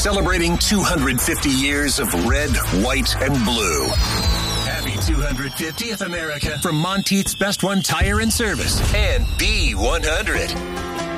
celebrating 250 years of red, white, and blue. Happy 250th America from Monteith's Best One Tire and Service and B100.